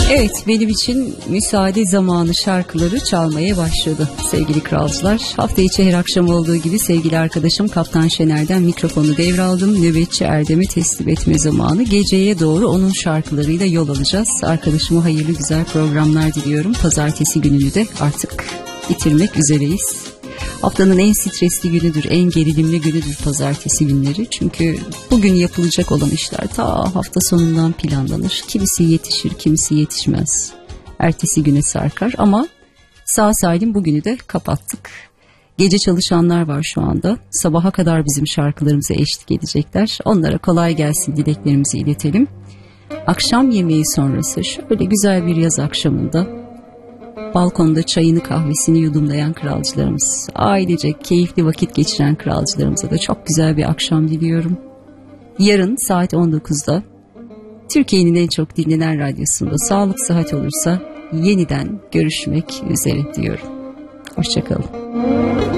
Evet, benim için müsaade zamanı şarkıları çalmaya başladı sevgili kralcılar. Hafta içi her akşam olduğu gibi sevgili arkadaşım Kaptan Şener'den mikrofonu devraldım. Nöbetçi Erdem'e teslim etme zamanı. Geceye doğru onun şarkılarıyla yol alacağız. Arkadaşıma hayırlı güzel programlar diliyorum. Pazartesi gününü de artık bitirmek üzereyiz. Haftanın en stresli günüdür, en gerilimli günüdür pazartesi günleri. Çünkü bugün yapılacak olan işler ta hafta sonundan planlanır. Kimisi yetişir, kimisi yetişmez. Ertesi güne sarkar ama sağ salim bugünü de kapattık. Gece çalışanlar var şu anda. Sabaha kadar bizim şarkılarımıza eşlik edecekler. Onlara kolay gelsin dileklerimizi iletelim. Akşam yemeği sonrası şöyle güzel bir yaz akşamında balkonda çayını kahvesini yudumlayan kralcılarımız, ailecek keyifli vakit geçiren kralcılarımıza da çok güzel bir akşam diliyorum. Yarın saat 19'da Türkiye'nin en çok dinlenen radyosunda Sağlık Sıhhat Olursa yeniden görüşmek üzere diyorum. Hoşçakalın.